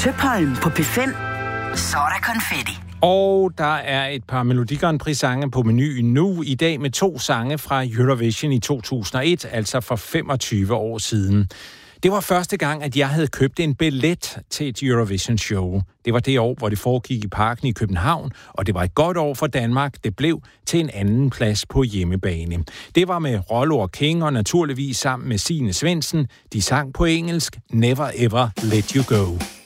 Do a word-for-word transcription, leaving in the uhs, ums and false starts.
Tøpholm på P fem. Så er der konfetti. Og der er et par Melodi Grand Prix-sange på menuen nu. I dag med to sange fra Eurovision i to tusind og et, altså for femogtyve år siden. Det var første gang, at jeg havde købt en billet til et Eurovision-show. Det var det år, hvor det foregik i Parken i København, og det var et godt år for Danmark. Det blev til en anden plads på hjemmebane. Det var med Rollo og King, og naturligvis sammen med Signe Svendsen. De sang på engelsk Never Ever Let You Go.